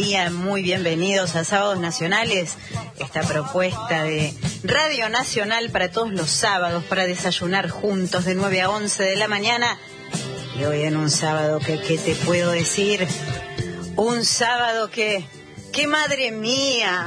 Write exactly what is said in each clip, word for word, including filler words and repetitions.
día, muy bienvenidos a Sábados Nacionales, esta propuesta de Radio Nacional para todos los sábados, para desayunar juntos de nueve a once de la mañana. Y hoy en un sábado que, ¿qué te puedo decir? Un sábado que, ¡qué madre mía!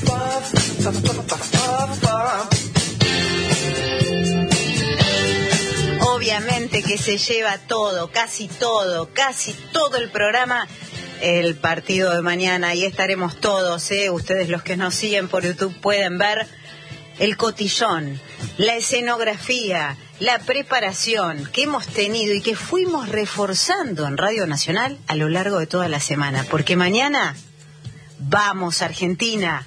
Obviamente que se lleva todo, casi todo, casi todo el programa, el partido de mañana. Y estaremos todos, ¿eh? Ustedes los que nos siguen por YouTube pueden ver el cotillón, la escenografía, la preparación que hemos tenido y que fuimos reforzando en Radio Nacional a lo largo de toda la semana. Porque mañana vamos a Argentina.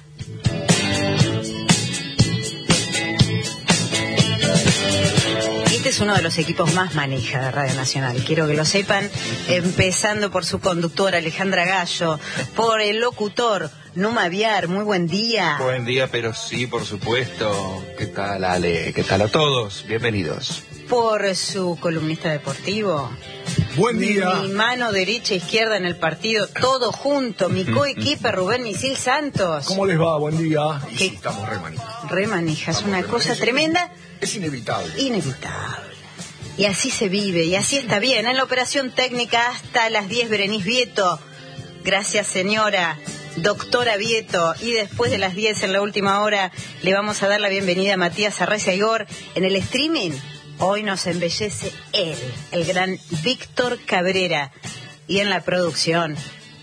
Este es uno de los equipos más manija de Radio Nacional, quiero que lo sepan, empezando por su conductora Alejandra Gallo, por el locutor Numa Viar. Muy buen día. Buen día, pero sí, por supuesto. ¿Qué tal, Ale? ¿Qué tal a todos? Bienvenidos. Por su columnista deportivo. Buen día. Mi mano derecha e izquierda en el partido, todo junto, mi coequipe Rubén Misil Santos. ¿Cómo les va? Buen día. Y ¿Qué? sí, estamos re manijas. Re manija, es una Estamos cosa re- tremenda. Es inevitable. Inevitable. Y así se vive, y así está bien. En la operación técnica hasta las diez, Berenice Vieto. Gracias, señora. Doctora Vieto. Y después de las diez, en la última hora, le vamos a dar la bienvenida a Matías Arraiza Igor. En el streaming, hoy nos embellece él, el gran Víctor Cabrera. Y en la producción,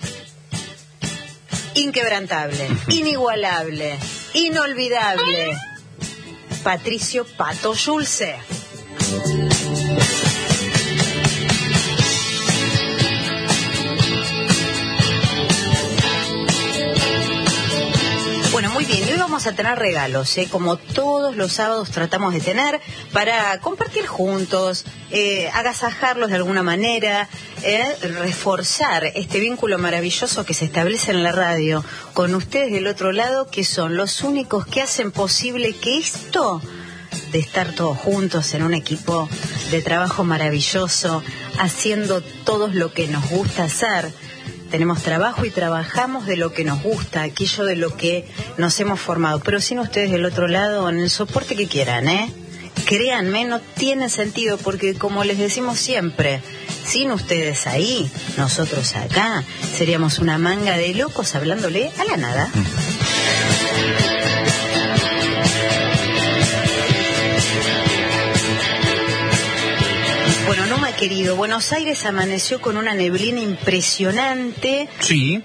inquebrantable, inigualable, inolvidable, Patricio Pato Schulze. Bueno, muy bien, y hoy vamos a tener regalos, ¿eh? Como todos los sábados tratamos de tener, para compartir juntos, eh, agasajarlos de alguna manera, eh, reforzar este vínculo maravilloso que se establece en la radio con ustedes del otro lado, que son los únicos que hacen posible que esto de estar todos juntos en un equipo de trabajo maravilloso, haciendo todos lo que nos gusta hacer. Tenemos trabajo y trabajamos de lo que nos gusta, aquello de lo que nos hemos formado. Pero sin ustedes del otro lado, en el soporte que quieran, ¿eh? Créanme, no tiene sentido, porque como les decimos siempre, sin ustedes ahí, nosotros acá, seríamos una manga de locos hablándole a la nada. Bueno, Numa querido, Buenos Aires amaneció con una neblina impresionante. Sí.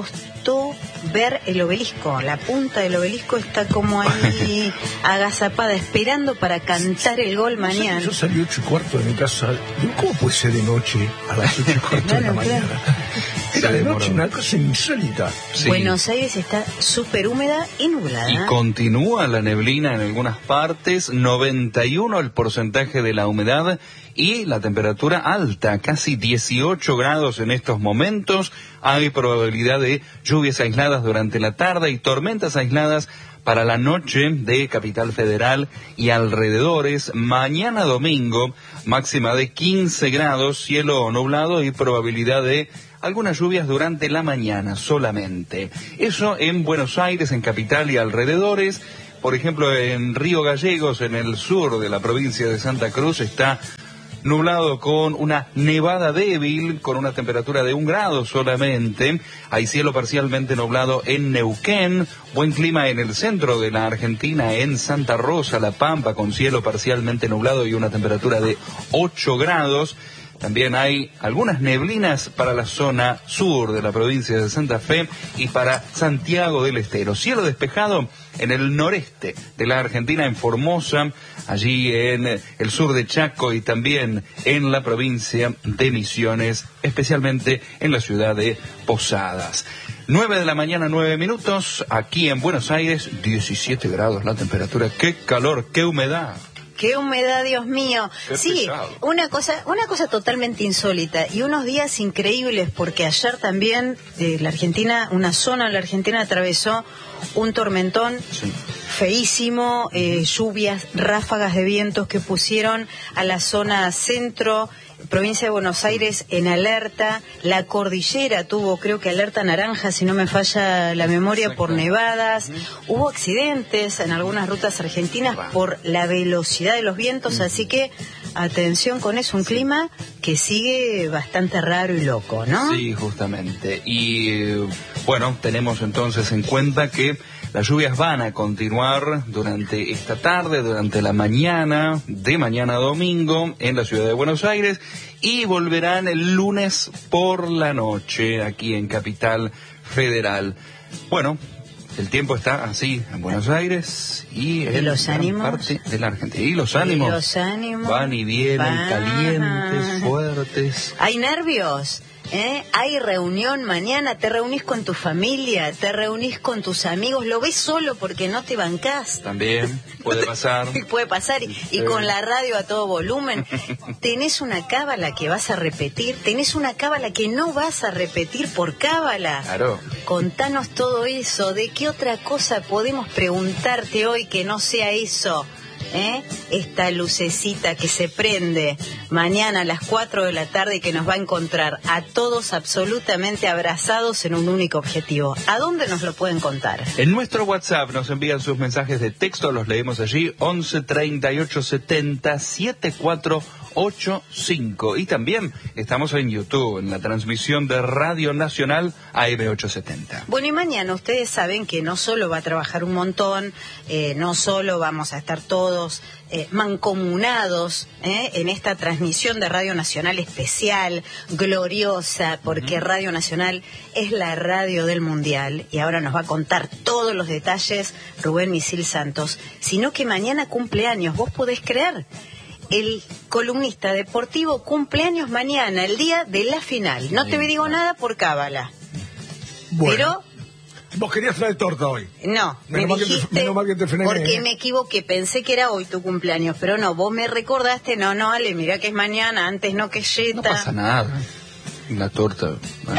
Costó ver el obelisco, la punta del obelisco está como ahí agazapada, esperando para cantar el gol mañana. Yo salí ocho y cuarto de mi casa. Digo, ¿cómo puede ser de noche a las ocho y cuarto de la Claro, mañana? Era de noche, una cosa insólita. Sí. Buenos Aires está súper húmeda y nublada. Y continúa la neblina en algunas partes, noventa y uno el porcentaje de la humedad y la temperatura alta, casi dieciocho grados en estos momentos. Hay probabilidad de lluvias aisladas durante la tarde y tormentas aisladas para la noche de Capital Federal y alrededores. Mañana domingo, máxima de quince grados, cielo nublado y probabilidad de algunas lluvias durante la mañana solamente. Eso en Buenos Aires, en Capital y alrededores. Por ejemplo, en Río Gallegos, en el sur de la provincia de Santa Cruz, está nublado con una nevada débil, con una temperatura de un grado solamente. Hay cielo parcialmente nublado en Neuquén. Buen clima en el centro de la Argentina, en Santa Rosa, La Pampa, con cielo parcialmente nublado y una temperatura de ocho grados. También hay algunas neblinas para la zona sur de la provincia de Santa Fe y para Santiago del Estero. Cielo despejado en el noreste de la Argentina, en Formosa, allí en el sur de Chaco y también en la provincia de Misiones, especialmente en la ciudad de Posadas. nueve de la mañana, nueve minutos, aquí en Buenos Aires, diecisiete grados la temperatura. ¡Qué calor, qué humedad! ¡Qué humedad, Dios mío! Qué Sí, pesado. una cosa, una cosa totalmente insólita y unos días increíbles, porque ayer también eh, la Argentina, una zona de la Argentina atravesó un tormentón Sí. feísimo, eh, lluvias, ráfagas de vientos que pusieron a la zona centro provincia de Buenos Aires en alerta, la cordillera tuvo, creo que alerta naranja, si no me falla la memoria, Exacto. por nevadas, uh-huh. hubo accidentes en algunas rutas argentinas wow. por la velocidad de los vientos, uh-huh. así que atención con eso, un clima que sigue bastante raro y loco, ¿no? Sí, justamente. Y bueno, tenemos entonces en cuenta que las lluvias van a continuar durante esta tarde, durante la mañana, de mañana a domingo, en la ciudad de Buenos Aires, y volverán el lunes por la noche, aquí en Capital Federal. Bueno, el tiempo está así en Buenos Aires y en los ánimos parte de la Argentina. Y los ánimos, y los ánimos van y vienen, van. Calientes, fuertes. ¿Hay nervios? ¿Eh? Hay reunión mañana, te reunís con tu familia, te reunís con tus amigos, lo ves solo porque no te bancás. También puede pasar. puede pasar y, y eh. con la radio a todo volumen. Tenés una cábala que vas a repetir, tenés una cábala que no vas a repetir por cábala. Claro. Contanos todo eso, ¿de qué otra cosa podemos preguntarte hoy que no sea eso? ¿Eh? Esta lucecita que se prende mañana a las cuatro de la tarde y que nos va a encontrar a todos absolutamente abrazados en un único objetivo. ¿A dónde nos lo pueden contar? En nuestro WhatsApp nos envían sus mensajes de texto, los leemos allí, once treinta y ocho setenta setenta y cuatro ochenta y cinco. Y también estamos en YouTube, en la transmisión de Radio Nacional A M ochocientos setenta. Bueno, y mañana ustedes saben que no solo va a trabajar un montón, eh, no solo vamos a estar todos eh, mancomunados eh, en esta transmisión de Radio Nacional especial, gloriosa, porque uh-huh. Radio Nacional es la radio del Mundial, y ahora nos va a contar todos los detalles Rubén Misil Santos, sino que mañana cumpleaños, ¿vos podés creer? El columnista deportivo cumpleaños mañana, el día de la final. No te digo nada por cábala. Bueno, pero vos querías traer torta hoy. No, menos me mal dijiste, que te, menos mal que te frené, porque ¿eh? me equivoqué, pensé que era hoy tu cumpleaños, pero no, vos me recordaste, no, no, Ale, mirá que es mañana, antes no que yeta. No pasa nada, la torta... Bueno.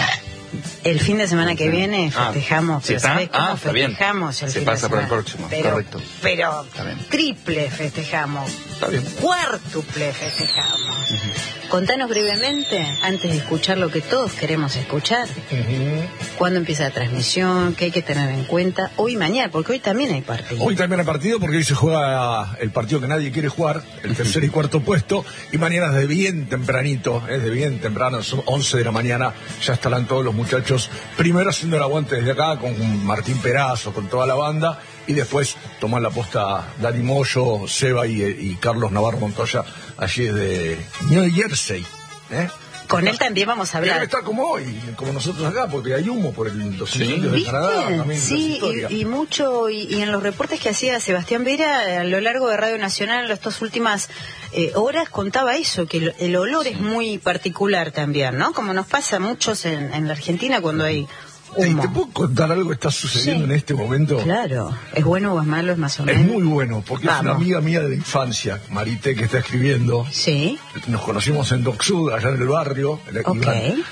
El fin de semana que viene festejamos, ah, pero ¿sí ¿sabés cómo ah, festejamos el Se fin pasa de semana? para el próximo, pero, correcto. Pero triple festejamos. Está bien. Cuártuple festejamos. Uh-huh. Contanos brevemente, antes de escuchar lo que todos queremos escuchar, uh-huh. cuándo empieza la transmisión, qué hay que tener en cuenta, hoy y mañana, porque hoy también hay partido. Hoy también hay partido porque hoy se juega el partido que nadie quiere jugar, el tercer y cuarto puesto, y mañana es de bien tempranito, es de bien temprano, son once de la mañana, ya estarán todos los muchachos, primero haciendo el aguante desde acá con Martín Perazo, con toda la banda, y después tomar la posta Dani Moyo, Seba y, y Carlos Navarro Montoya, allí desde New Jersey, ¿eh? Con él también vamos a hablar. Debe estar como hoy, como nosotros acá, porque hay humo por el, los incendios ¿Sí? de Canadá. También sí, y, y mucho, y, y en los reportes que hacía Sebastián Vera a lo largo de Radio Nacional, estas últimas eh, horas, contaba eso, que el, el olor sí. es muy particular también, ¿no? Como nos pasa a muchos en, en la Argentina cuando hay humo. ¿Te puedo contar algo que está sucediendo sí. en este momento? Claro. ¿Es bueno o es malo? Es más o menos. Es muy bueno, porque Vamos. es una amiga mía de la infancia, Marité, que está escribiendo. Sí. Nos conocimos en Dock Sud, allá en el barrio. Ok.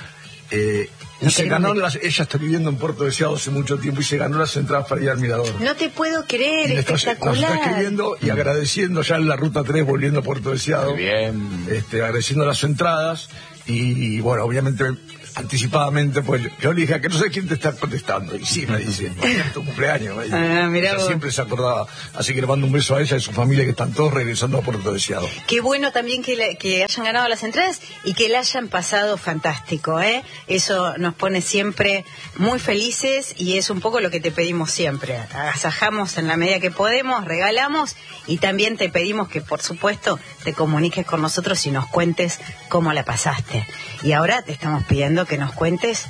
Eh, y no se ganó las, ella está viviendo en Puerto Deseado hace mucho tiempo y se ganó las entradas para ir al Mirador. No te puedo creer, y espectacular. Nos está escribiendo y agradeciendo ya en la ruta tres, volviendo a Puerto Deseado. Muy bien. Este, agradeciendo las entradas y, y bueno, obviamente anticipadamente, pues yo le dije, que no sé quién te está contestando. Y sí, me dice, es tu cumpleaños. Me dice. Ah, mirá vos. Siempre se acordaba. Así que le mando un beso a ella y a su familia, que están todos regresando a Puerto Deseado. Qué bueno también que, le, que hayan ganado las entradas y que la hayan pasado fantástico, ¿eh? Eso nos pone siempre muy felices y es un poco lo que te pedimos siempre. Agasajamos en la medida que podemos, regalamos y también te pedimos que, por supuesto, te comuniques con nosotros y nos cuentes cómo la pasaste. Y ahora te estamos pidiendo que nos cuentes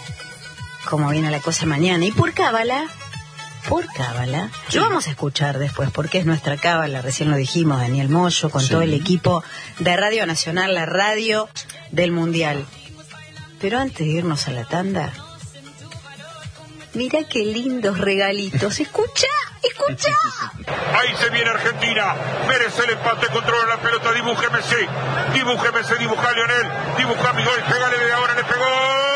cómo viene la cosa mañana. Y por cábala, por cábala, sí. lo vamos a escuchar después, porque es nuestra cábala, recién lo dijimos, Daniel Moyo, con sí. todo el equipo de Radio Nacional, la radio del Mundial. Pero antes de irnos a la tanda, mirá qué lindos regalitos. ¡Escucha! ¡Escucha! Ahí se viene Argentina, merece el empate, controla la pelota, dibújeme, sí, dibújeme, sí, dibuja a Lionel, dibuja a Miguel, pégale de ahora, le pegó.